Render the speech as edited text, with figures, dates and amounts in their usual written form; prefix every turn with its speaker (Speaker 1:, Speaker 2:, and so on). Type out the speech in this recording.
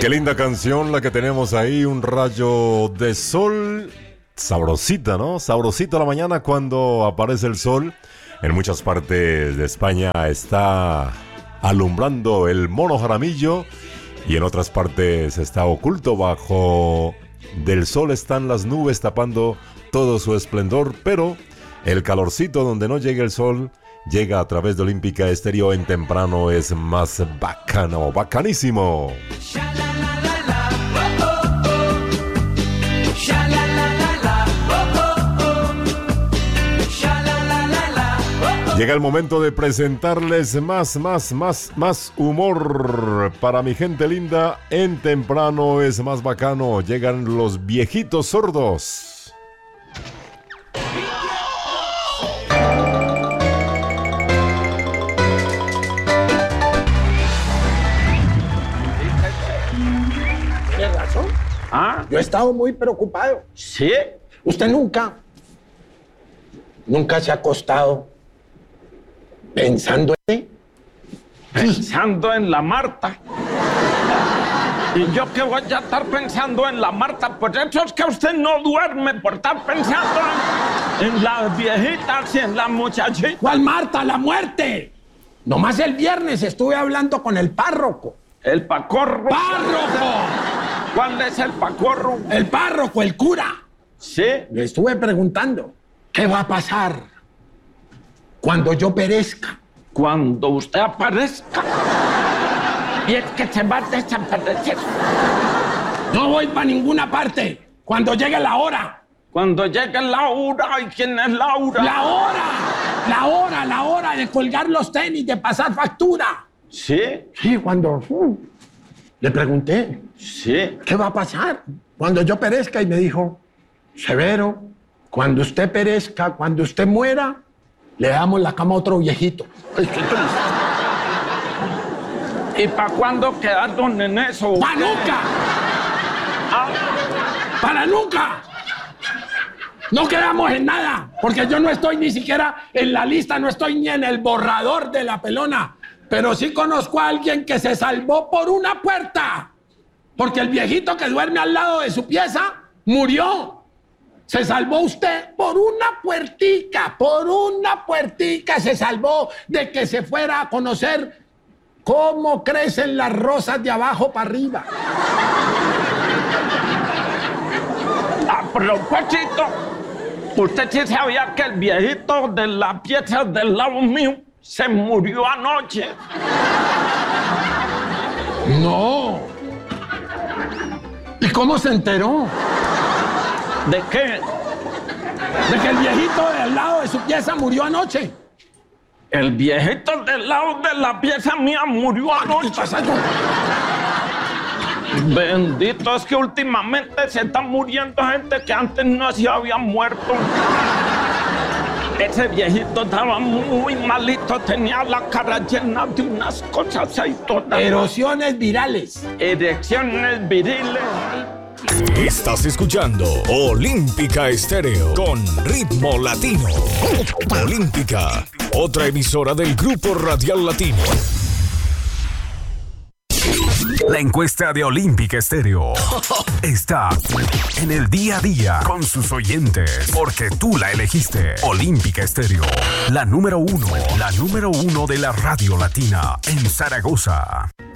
Speaker 1: Qué linda canción la que tenemos ahí, un rayo de sol. Sabrosita, ¿no? Sabrosita la mañana cuando aparece el sol. En muchas partes de España está alumbrando el mono jaramillo y en otras partes está oculto bajo del sol. Están las nubes tapando todo su esplendor, pero el calorcito donde no llega el sol llega a través de Olímpica Estéreo en temprano. Es más bacano, bacanísimo. Llega el momento de presentarles más humor para mi gente linda. En temprano es más bacano. Llegan los viejitos sordos.
Speaker 2: Tiene razón. Yo he estado muy preocupado.
Speaker 3: ¿Sí?
Speaker 2: Usted nunca se ha acostado pensando en...
Speaker 3: Pensando en la Marta. ¿Y yo qué voy a estar pensando en la Marta? Por eso es que usted no duerme, por estar pensando en las viejitas y en la muchachita.
Speaker 2: ¿Cuál Marta? ¡La muerte! Nomás el viernes estuve hablando con el párroco.
Speaker 3: El pacorro.
Speaker 2: ¡Párroco!
Speaker 3: ¿Cuál es el pacorro?
Speaker 2: El párroco, el cura.
Speaker 3: Sí.
Speaker 2: Le estuve preguntando, ¿qué va a pasar cuando yo perezca?
Speaker 3: Cuando usted aparezca. Y es que se va a desaparecer.
Speaker 2: No voy para ninguna parte. Cuando llegue la hora.
Speaker 3: Cuando llegue Laura. ¿Y quién es Laura?
Speaker 2: ¡La hora! La hora de colgar los tenis, de pasar factura.
Speaker 3: ¿Sí?
Speaker 2: Sí, cuando... le pregunté,
Speaker 3: Sí.
Speaker 2: ¿qué va a pasar cuando yo perezca? Y me dijo, Severo, cuando usted perezca, cuando usted muera, le damos la cama a otro viejito. Ay, qué triste.
Speaker 3: ¿Y para cuándo quedaron en eso?
Speaker 2: ¡Para nunca!
Speaker 3: Ah,
Speaker 2: ¡Para nunca! No quedamos en nada, porque yo no estoy ni siquiera en la lista, no estoy ni en el borrador de la pelona. Pero sí conozco a alguien que se salvó por una puerta. Porque el viejito que duerme al lado de su pieza murió. Se salvó usted por una puertica se salvó de que se fuera a conocer cómo crecen las rosas de abajo para arriba.
Speaker 3: a propósito, usted sí sabía que el viejito de la pieza del lado mío se murió anoche.
Speaker 2: No. ¿Y cómo se enteró?
Speaker 3: ¿De qué?
Speaker 2: De que el viejito del lado de su pieza murió anoche.
Speaker 3: El viejito del lado de la pieza mía murió anoche. Bendito, es que últimamente se está muriendo gente que antes no se había muerto. Ese viejito estaba muy malito, tenía la cara llena de unas cosas ahí todas.
Speaker 2: Erosiones virales.
Speaker 3: Erecciones viriles.
Speaker 4: Estás escuchando Olímpica Estéreo con ritmo latino. Olímpica, otra emisora del Grupo Radial Latino. La encuesta de Olímpica Estéreo está en el día a día con sus oyentes, porque tú la elegiste. Olímpica Estéreo, la número uno de la radio latina en Zaragoza.